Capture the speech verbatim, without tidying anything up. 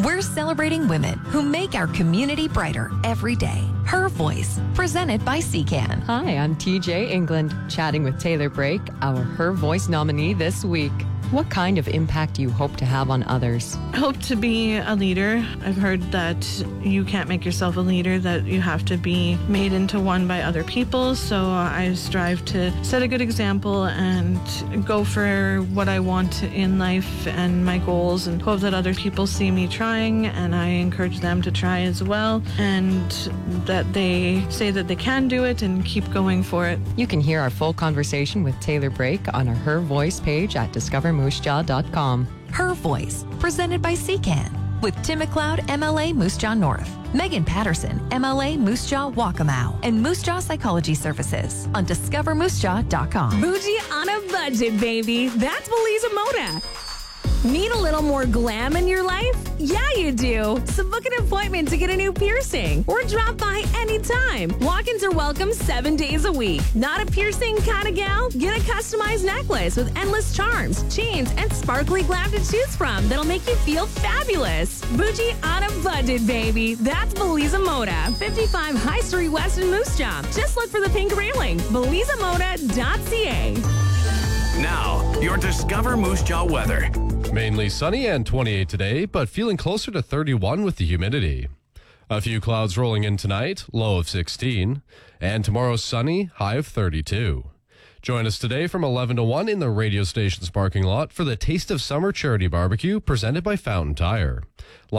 We're celebrating women who make our community brighter every day. Her Voice, presented by C CAN. Hi, I'm T J England, chatting with Taylor Brake, our Her Voice nominee this week. What kind of impact do you hope to have on others? I hope to be a leader. I've heard that you can't make yourself a leader, that you have to be made into one by other people. So I strive to set a good example and go for what I want in life and my goals, and hope that other people see me trying and I encourage them to try as well, and that they say that they can do it and keep going for it. You can hear our full conversation with Taylor Brake on our Her Voice page at discover moose jaw dot com. Her Voice, presented by C CAN. With Tim McLeod, M L A Moose Jaw North, Megan Patterson, M L A Moose Jaw Waccamaw, and Moose Jaw Psychology Services on discover moose jaw dot com. Bougie on a budget, baby. That's Belisa Moda. Need a little more glam in your life? Yeah, you do. So book an appointment to get a new piercing or drop by anytime. Walk-ins are welcome seven days a week. Not a piercing kind of gal? Get a customized necklace with endless charms, chains, and sparkly glam to choose from that'll make you feel fabulous. Bougie on a budget, baby. That's Belisa Moda, fifty-five High Street West in Moose Jaw. Just look for the pink railing. belisa moda dot c a. Now, your Discover Moose Jaw weather. Mainly sunny and twenty-eight today, but feeling closer to thirty-one with the humidity. A few clouds rolling in tonight, low of sixteen. And tomorrow sunny, high of thirty-two. Join us today from eleven to one in the radio station's parking lot for the Taste of Summer Charity Barbecue presented by Fountain Tire.